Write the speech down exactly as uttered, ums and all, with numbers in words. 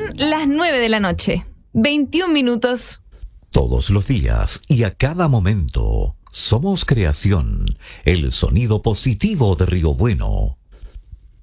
las nueve de la noche, veintiún minutos. Todos los días y a cada momento, somos creación, el sonido positivo de Río Bueno.